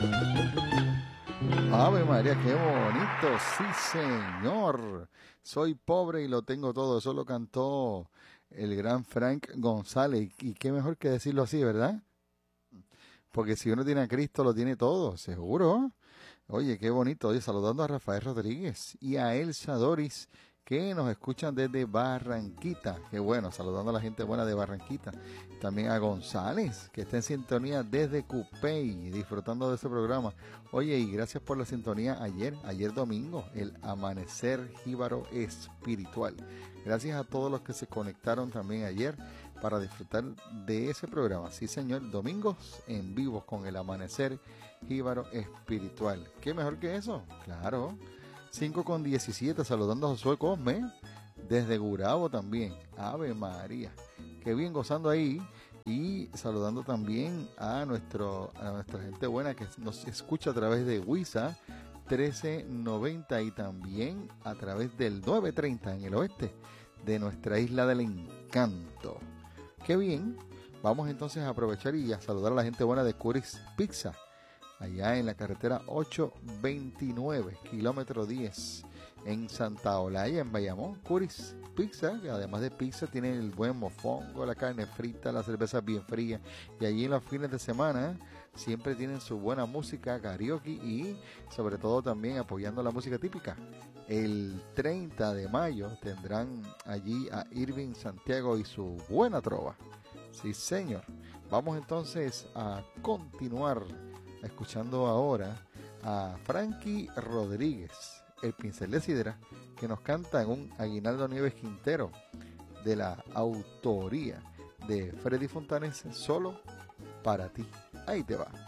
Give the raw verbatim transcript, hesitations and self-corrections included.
Ave María, qué bonito, sí señor. Soy pobre y lo tengo todo. Eso lo cantó el gran Frank González. Y qué mejor que decirlo así, ¿verdad? Porque si uno tiene a Cristo, lo tiene todo, seguro. Oye, qué bonito. Oye, saludando a Rafael Rodríguez y a Elsa Doris, que nos escuchan desde Barranquita. Qué bueno, saludando a la gente buena de Barranquita. También a González, que está en sintonía desde Cupey, disfrutando de este programa. Oye, y gracias por la sintonía ayer, ayer domingo, el Amanecer Jíbaro Espiritual. Gracias a todos los que se conectaron también ayer para disfrutar de ese programa. Sí, señor, domingos en vivo con el Amanecer Jíbaro Espiritual. ¿Qué mejor que eso? Claro. cinco con diecisiete, saludando a Josué Cosme desde Gurabo también. Ave María. Qué bien gozando ahí. Y saludando también a, nuestro, a nuestra gente buena que nos escucha a través de Huiza trece noventa y también a través del novecientos treinta en el oeste de nuestra isla del encanto. Qué bien. Vamos entonces a aprovechar y a saludar a la gente buena de Curis Pizza, allá en la carretera ochocientos veintinueve, kilómetro diez, en Santa Olaya, en Bayamón. Curis Pizza, que además de pizza tiene el buen mofongo, la carne frita, la cerveza bien fría. Y allí en los fines de semana siempre tienen su buena música, karaoke y sobre todo también apoyando la música típica. El treinta de mayo tendrán allí a Irving Santiago y su buena trova. Sí, señor. Vamos entonces a continuar escuchando ahora a Frankie Rodríguez, el pincel de sidra, que nos canta en un Aguinaldo Nieves Quintero de la autoría de Freddy Fontanes, Solo para ti. Ahí te va.